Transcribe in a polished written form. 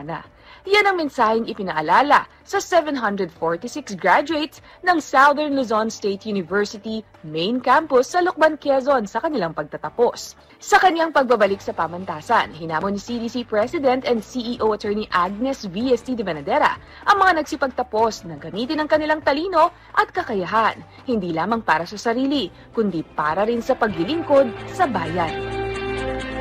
semana. Yan ang mensaheng ipinaalala sa 746 graduates ng Southern Luzon State University Main Campus sa Lucban, Quezon sa kanilang pagtatapos. Sa kanyang pagbabalik sa pamantasan, hinamon ni CDC President and CEO Attorney Agnes VST de Benadera ang mga nagsipagtapos na gamitin ang kanilang talino at kakayahan, hindi lamang para sa sarili, kundi para rin sa paglilingkod sa bayan.